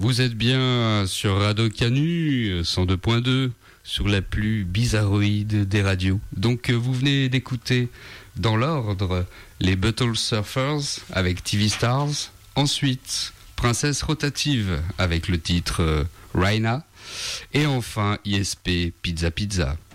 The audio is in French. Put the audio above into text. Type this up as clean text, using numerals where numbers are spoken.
Vous êtes bien sur Radio Canu 102.2, sur la plus bizarroïde des radios. Donc vous venez d'écouter dans l'ordre les Buttle Surfers avec TV Stars, ensuite Princesse Rotative avec le titre Raina, et enfin ISP Pizza Pizza.